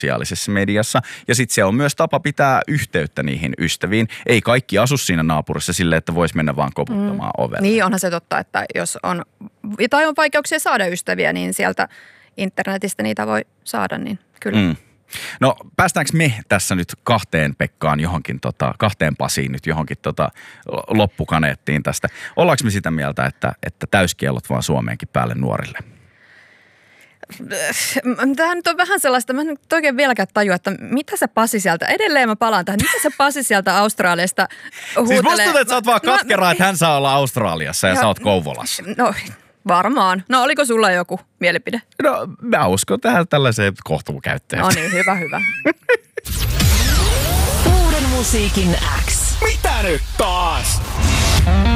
sosiaalisessa mediassa. Ja sitten siellä on myös tapa pitää yhteyttä niihin ystäviin. Ei kaikki asu siinä naapurissa silleen, että voisi mennä vaan koputtamaan ovelle. Niin, onhan se totta, että jos on vaikeuksia saada ystäviä, niin sieltä internetistä niitä voi saada, niin kyllä. No päästäänkö me tässä nyt kahteen Pekkaan johonkin, kahteen Pasiin nyt johonkin loppukaneettiin tästä? Ollaanko me sitä mieltä, että täyskiellot vaan Suomeenkin päälle nuorille? Tämä nyt on vähän sellaista, mä en nyt oikein vieläkään tajua, että mitä se Pasi sieltä, edelleen mä palaan tähän, mitä se Pasi sieltä Australiasta huutelee. Siis musta tuntuu, että sä oot vaan katkeraa, että hän saa olla Australiassa ja sä oot Kouvolassa. No varmaan. No oliko sulla joku mielipide? No mä uskon tähän tällaiseen kohtuukäyttäjään. No niin, hyvä. Uuden musiikin X. Mitä nyt taas?